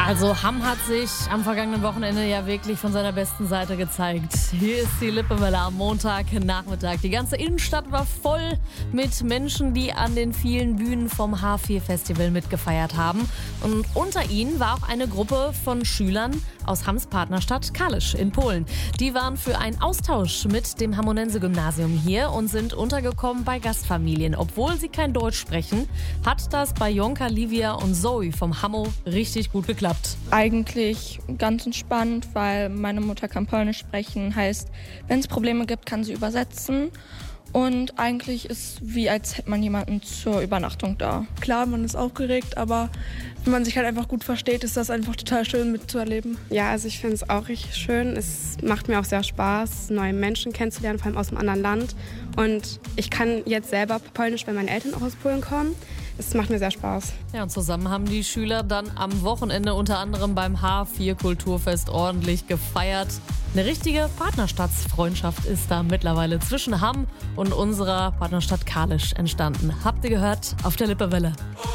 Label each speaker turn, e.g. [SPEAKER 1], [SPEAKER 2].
[SPEAKER 1] Also Hamm hat sich am vergangenen Wochenende ja wirklich von seiner besten Seite gezeigt. Hier ist die Lippewelle am Montagnachmittag. Die ganze Innenstadt war voll mit Menschen, die an den vielen Bühnen vom H4-Festival mitgefeiert haben. Und unter ihnen war auch eine Gruppe von Schülern aus Hamms Partnerstadt Kalisz in Polen. Die waren für einen Austausch mit dem Hamonense-Gymnasium hier und sind untergekommen bei Gastfamilien. Obwohl sie kein Deutsch sprechen, hat das bei Jonka, Livia und Zoe vom Hammo richtig gut geklappt.
[SPEAKER 2] Eigentlich ganz entspannt, weil meine Mutter kann Polnisch sprechen. Heißt, wenn es Probleme gibt, kann sie übersetzen. Und eigentlich ist wie, als hätte man jemanden zur Übernachtung da.
[SPEAKER 3] Klar, man ist aufgeregt, aber wenn man sich halt einfach gut versteht, ist das einfach total schön mitzuerleben.
[SPEAKER 4] Ja, also ich finde es auch richtig schön. Es macht mir auch sehr Spaß, neue Menschen kennenzulernen, vor allem aus einem anderen Land. Und ich kann jetzt selber Polnisch, weil meine Eltern auch aus Polen kommen. Es macht mir sehr Spaß.
[SPEAKER 1] Ja, und zusammen haben die Schüler dann am Wochenende unter anderem beim H4 Kulturfest ordentlich gefeiert. Eine richtige Partnerstadtsfreundschaft ist da mittlerweile zwischen Hamm und unserer Partnerstadt Kalisz entstanden. Habt ihr gehört? Auf der Lippewelle.